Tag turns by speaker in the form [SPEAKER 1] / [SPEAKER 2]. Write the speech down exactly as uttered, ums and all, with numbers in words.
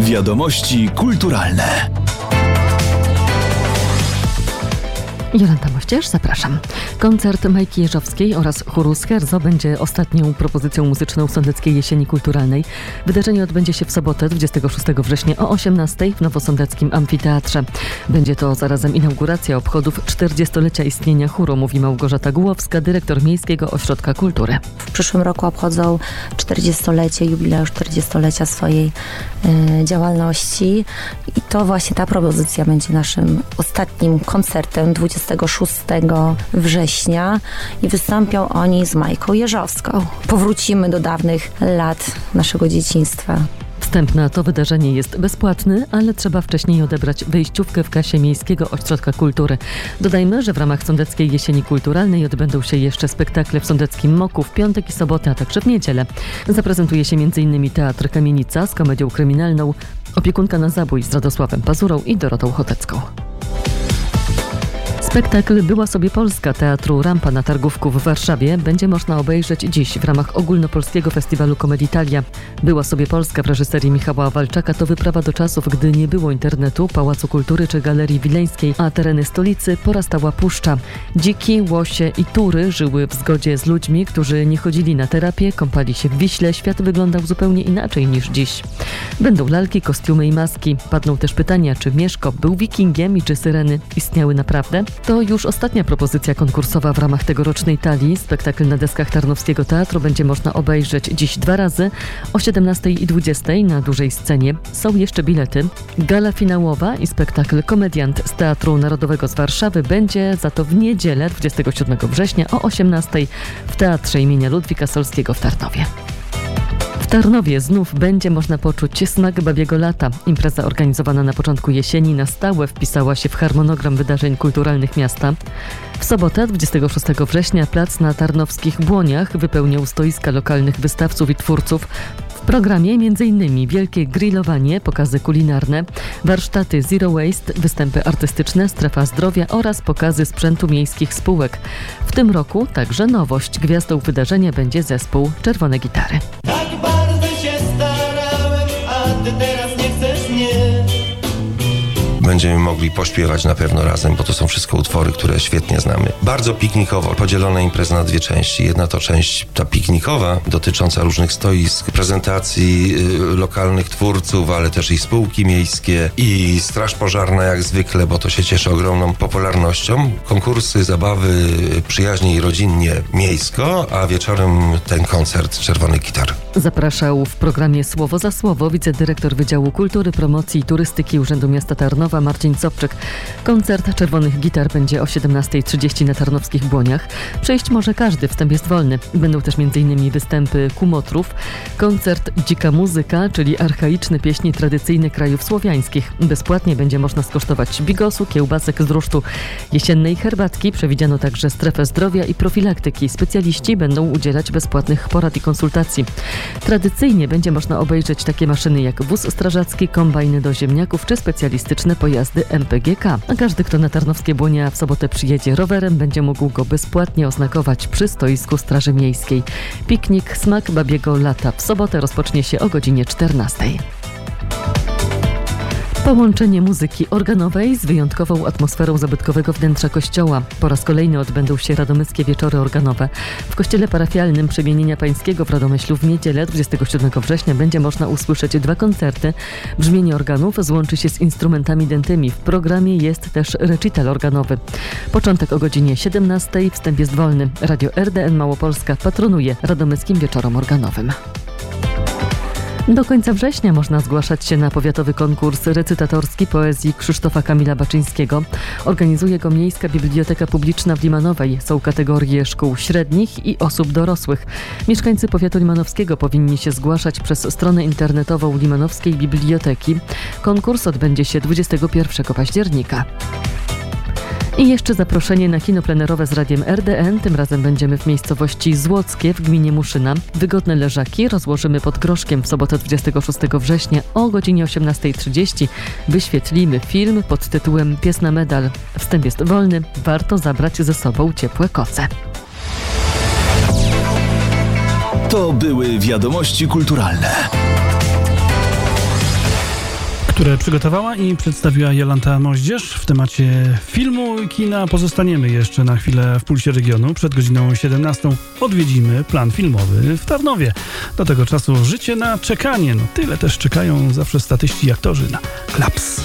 [SPEAKER 1] Wiadomości kulturalne.
[SPEAKER 2] Jolanta Mościerz, zapraszam. Koncert Majki Jeżowskiej oraz chóru Scherzo będzie ostatnią propozycją muzyczną Sądeckiej Jesieni Kulturalnej. Wydarzenie odbędzie się w sobotę, dwudziestego szóstego września o osiemnastej w Nowosądeckim Amfiteatrze. Będzie to zarazem inauguracja obchodów czterdziestolecia istnienia chóru, mówi Małgorzata Gułowska, dyrektor Miejskiego Ośrodka Kultury.
[SPEAKER 3] W przyszłym roku obchodzą czterdziestolecie, jubileusz czterdziestolecia swojej y, działalności i to właśnie ta propozycja będzie naszym ostatnim koncertem dwudziestego szóstego września i wystąpią oni z Majką Jeżowską. Powrócimy do dawnych lat naszego dzieciństwa.
[SPEAKER 2] Wstęp na to wydarzenie jest bezpłatny, ale trzeba wcześniej odebrać wejściówkę w kasie Miejskiego Ośrodka Kultury. Dodajmy, że w ramach Sądeckiej Jesieni Kulturalnej odbędą się jeszcze spektakle w Sądeckim Moku w piątek i sobotę, a także w niedzielę. Zaprezentuje się m.in. Teatr Kamienica z komedią kryminalną, Opiekunka na zabój z Radosławem Pazurą i Dorotą Chotecką. Spektakl Była sobie Polska Teatru Rampa na Targówku w Warszawie będzie można obejrzeć dziś w ramach ogólnopolskiego festiwalu Komeditalia. Była sobie Polska w reżyserii Michała Walczaka to wyprawa do czasów, gdy nie było internetu, Pałacu Kultury czy Galerii Wileńskiej, a tereny stolicy porastała puszcza. Dziki, łosie i tury żyły w zgodzie z ludźmi, którzy nie chodzili na terapię, kąpali się w Wiśle. Świat wyglądał zupełnie inaczej niż dziś. Będą lalki, kostiumy i maski. Padną też pytania, czy Mieszko był wikingiem i czy syreny istniały naprawdę? To już ostatnia propozycja konkursowa w ramach tegorocznej talii. Spektakl na deskach Tarnowskiego Teatru będzie można obejrzeć dziś dwa razy o siedemnastej i dwudziestej na dużej scenie. Są jeszcze bilety. Gala finałowa i spektakl Komediant z Teatru Narodowego z Warszawy będzie za to w niedzielę dwudziestego siódmego września o osiemnastej w Teatrze imienia Ludwika Solskiego w Tarnowie. W Tarnowie znów będzie można poczuć smak babiego lata. Impreza organizowana na początku jesieni na stałe wpisała się w harmonogram wydarzeń kulturalnych miasta. W sobotę, dwudziestego szóstego września, plac na Tarnowskich Błoniach wypełniał stoiska lokalnych wystawców i twórców. W programie m.in. wielkie grillowanie, pokazy kulinarne, warsztaty Zero Waste, występy artystyczne, strefa zdrowia oraz pokazy sprzętu miejskich spółek. W tym roku także nowość. Gwiazdą wydarzenia będzie zespół Czerwone Gitary.
[SPEAKER 4] Tak bardzo się starałem, a ty teraz nie chcesz mnie.
[SPEAKER 5] Będziemy mogli pośpiewać na pewno razem, bo to są wszystko utwory, które świetnie znamy. Bardzo piknikowo, podzielona impreza na dwie części. Jedna to część ta piknikowa, dotycząca różnych stoisk, prezentacji y, lokalnych twórców, ale też i spółki miejskie i straż pożarna jak zwykle, bo to się cieszy ogromną popularnością. Konkursy, zabawy, przyjaźnie i rodzinnie miejsko, a wieczorem ten koncert Czerwonych Gitar.
[SPEAKER 2] Zapraszał w programie Słowo za Słowo wicedyrektor Wydziału Kultury, Promocji i Turystyki Urzędu Miasta Tarnowa Marcin Sobczyk. Koncert Czerwonych Gitar będzie o siedemnastej trzydzieści na Tarnowskich Błoniach. Przejść może każdy, wstęp jest wolny. Będą też m.in. występy kumotrów, koncert Dzika Muzyka, czyli archaiczne pieśni tradycyjne krajów słowiańskich. Bezpłatnie będzie można skosztować bigosu, kiełbasek z rusztu, jesiennej herbatki. Przewidziano także strefę zdrowia i profilaktyki. Specjaliści będą udzielać bezpłatnych porad i konsultacji. Tradycyjnie będzie można obejrzeć takie maszyny jak wóz strażacki, kombajny do ziemniaków czy specjalistyczne pojazdy M P G K. A każdy, kto na Tarnowskie Błonia w sobotę przyjedzie rowerem, będzie mógł go bezpłatnie oznakować przy stoisku Straży Miejskiej. Piknik Smak babiego lata w sobotę rozpocznie się o godzinie czternastej. Połączenie muzyki organowej z wyjątkową atmosferą zabytkowego wnętrza kościoła. Po raz kolejny odbędą się radomyskie wieczory organowe. W kościele parafialnym Przemienienia Pańskiego w Radomyślu w niedzielę dwudziestego siódmego września będzie można usłyszeć dwa koncerty. Brzmienie organów złączy się z instrumentami dętymi. W programie jest też recital organowy. Początek o godzinie siedemnastej. Wstęp jest wolny. Radio R D N Małopolska patronuje radomyskim wieczorom organowym. Do końca września można zgłaszać się na powiatowy konkurs recytatorski poezji Krzysztofa Kamila Baczyńskiego. Organizuje go Miejska Biblioteka Publiczna w Limanowej. Są kategorie szkół średnich i osób dorosłych. Mieszkańcy powiatu limanowskiego powinni się zgłaszać przez stronę internetową Limanowskiej Biblioteki. Konkurs odbędzie się dwudziestego pierwszego października. I jeszcze zaproszenie na kino plenerowe z Radiem R D N. Tym razem będziemy w miejscowości Złockie w gminie Muszyna. Wygodne leżaki rozłożymy pod groszkiem w sobotę dwudziestego szóstego września o godzinie osiemnastej trzydzieści. Wyświetlimy film pod tytułem Pies na medal. Wstęp jest wolny. Warto zabrać ze sobą ciepłe koce.
[SPEAKER 1] To były wiadomości kulturalne.
[SPEAKER 6] które przygotowała i przedstawiła Jolanta Moździerz. W temacie filmu i kina pozostaniemy jeszcze na chwilę w Pulsie Regionu. Przed godziną siedemnastą odwiedzimy plan filmowy w Tarnowie. Do tego czasu życie na czekanie. No tyle też czekają zawsze statyści i aktorzy na klaps.